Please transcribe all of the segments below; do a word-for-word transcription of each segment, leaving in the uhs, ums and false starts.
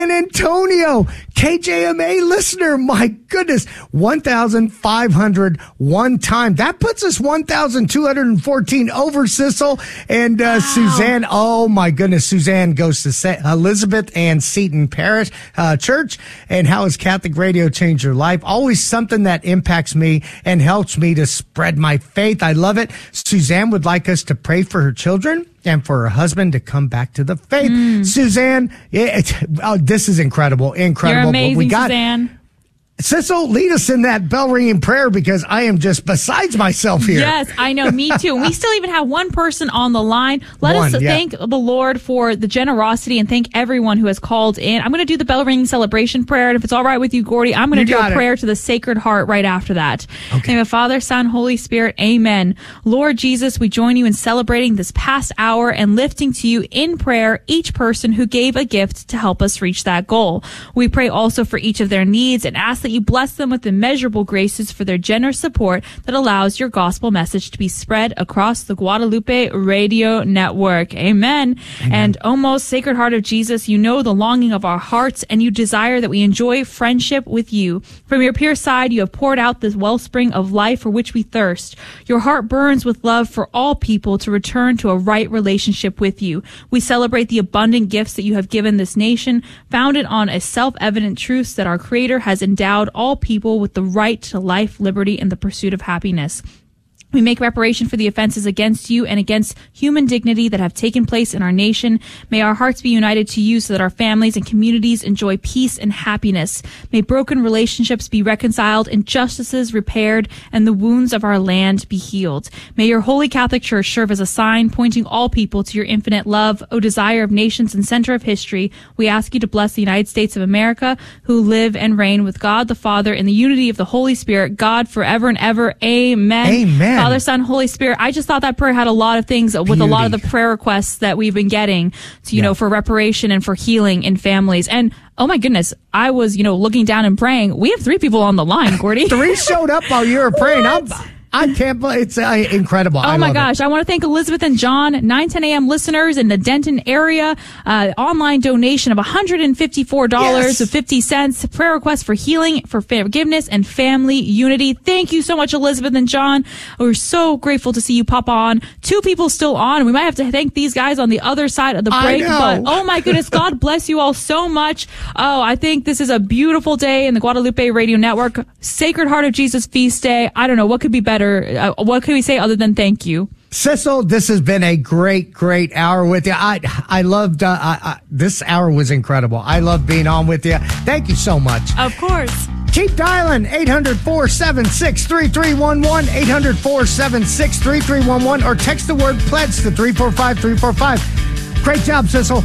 Antonio, K J M A listener. My goodness, one thousand five hundred one time. That puts us one thousand two hundred fourteen over, Sissel. And uh, wow. Suzanne, oh my goodness, Suzanne goes to Sa- Elizabeth Ann Seton Parish uh, Church. And how has Catholic radio changed your life? Always something that impacts me and helps me to spread my faith. I love it. Suzanne would like us to pray for her children and for her husband to come back to the faith. Mm. Suzanne, it, oh, this is incredible, incredible. You're amazing, we got, Suzanne. Sissel, lead us in that bell ringing prayer because I am just besides myself here. Yes, I know. Me too. We still even have one person on the line. Let one, us yeah. thank the Lord for the generosity and thank everyone who has called in. I'm going to do the bell ringing celebration prayer. And if it's all right with you, Gordy, I'm going to do a it. prayer to the Sacred Heart right after that. Okay. In the name of Father, Son, Holy Spirit. Amen. Lord Jesus, we join you in celebrating this past hour and lifting to you in prayer each person who gave a gift to help us reach that goal. We pray also for each of their needs and ask that you bless them with immeasurable graces for their generous support that allows your gospel message to be spread across the Guadalupe Radio Network. Amen. Amen. And O most Sacred Heart of Jesus, you know the longing of our hearts and you desire that we enjoy friendship with you. From your pure side, you have poured out this wellspring of life for which we thirst. Your heart burns with love for all people to return to a right relationship with you. We celebrate the abundant gifts that you have given this nation, founded on a self-evident truths that our Creator has endowed all people with the right to life, liberty, and the pursuit of happiness. We make reparation for the offenses against you and against human dignity that have taken place in our nation. May our hearts be united to you so that our families and communities enjoy peace and happiness. May broken relationships be reconciled, injustices repaired, and the wounds of our land be healed. May your Holy Catholic Church serve as a sign pointing all people to your infinite love. O desire of nations and center of history, we ask you to bless the United States of America, who live and reign with God the Father in the unity of the Holy Spirit, God forever and ever. Amen. Amen. Father, Son, Holy Spirit. I just thought that prayer had a lot of things with Beauty. a lot of the prayer requests that we've been getting, to, you yeah. know, for reparation and for healing in families. And oh my goodness, I was, you know, looking down and praying. We have three people on the line, Gordy. Three showed up while you were praying. I'm, I can't believe it's uh, incredible. Oh I my gosh. It. I want to thank Elizabeth and John, nine ten a.m. listeners in the Denton area, uh, online donation of one hundred fifty-four dollars and fifty cents, prayer request for healing, for forgiveness, and family unity. Thank you so much, Elizabeth and John. We're so grateful to see you pop on. Two people still on. We might have to thank these guys on the other side of the break. But oh my goodness, God bless you all so much. Oh, I think this is a beautiful day in the Guadalupe Radio Network. Sacred Heart of Jesus Feast Day. I don't know what could be better. Uh, what can we say other than thank you? Sissel, this has been a great, great hour with you. I I loved, uh, I, I, this hour was incredible. I love being on with you. Thank you so much. Of course. Keep dialing eight hundred, four seven six, three three one one, eight hundred, four seven six, three three one one, or text the word pledge to three four five, three four five. Great job, Sissel.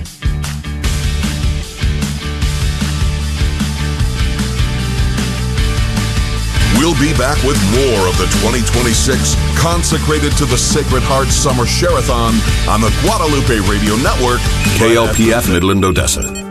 We'll be back with more of the twenty twenty-six Consecrated to the Sacred Heart Summer Share-a-thon on the Guadalupe Radio Network, K L P F Midland, Odessa.